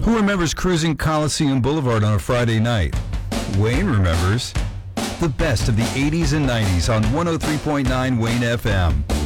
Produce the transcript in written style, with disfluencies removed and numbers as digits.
Who remembers cruising Coliseum Boulevard on a Friday night? Wayne remembers. The best of the 80s and 90s on 103.9 Wayne FM.